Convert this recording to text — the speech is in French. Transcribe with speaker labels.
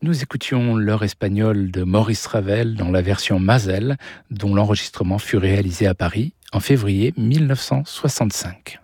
Speaker 1: Nous écoutions l'heure espagnole de Maurice Ravel dans la version Mazel, dont l'enregistrement fut réalisé à Paris en février 1965.